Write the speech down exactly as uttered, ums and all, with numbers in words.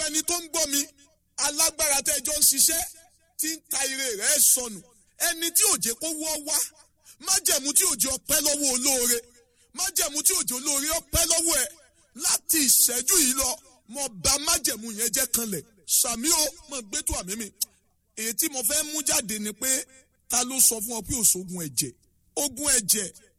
ẹni tó ń gbọ́ mi alágbára tẹ́jọ́ ń ṣiṣẹ́ tí ń ta ire rẹ̀ sọnù ẹni tí òjé kó wọ́ wá májẹ̀mú tí òjé ọpẹ́ lọ́wọ́ olóore májẹ̀mú tí òjé olóore ọpẹ́ lọ́wọ́ ẹ̀ láti ìṣẹ́jú yìí lọ mo bà májẹ̀mú yẹn jẹ́ kanlẹ̀ sàmí o mo gbé tó àmì mi èyí tí mo fẹ́ mú jáde ni pé ta ló sọ fún ọ pé òṣogun ẹ̀jẹ̀ ogun ẹ̀jẹ̀